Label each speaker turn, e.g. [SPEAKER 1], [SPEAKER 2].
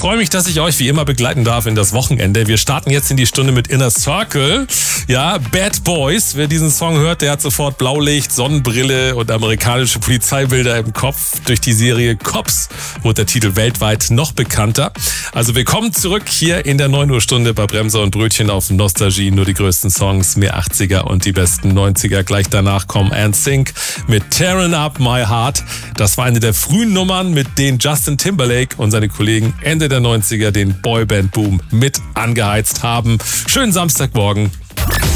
[SPEAKER 1] freue mich, dass ich euch wie immer begleiten darf in das Wochenende. Wir starten jetzt in die Stunde mit Inner Circle. Ja, Bad Boys. Wer diesen Song hört, der hat sofort Blaulicht, Sonnenbrille und amerikanische Polizeibilder im Kopf. Durch die Serie Cops wurde der Titel weltweit noch bekannter. Also willkommen zurück hier in der 9 Uhr Stunde bei Bremser und Brötchen auf Nostalgie. Nur die größten Songs, mehr 80er und die besten 90er. Gleich danach kommen NSYNC mit Tearing Up My Heart. Das war eine der frühen Nummern, mit denen Justin Timberlake und seine Kollegen Ende der 90er den Boyband-Boom mit angeheizt haben. Schönen Samstagmorgen.